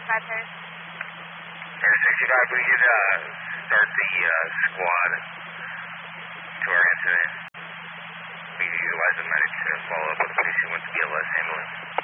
Patrick. Air 65, we could start the squad to our incident. We could utilize the medic to follow up with the patient with BLS ambulance.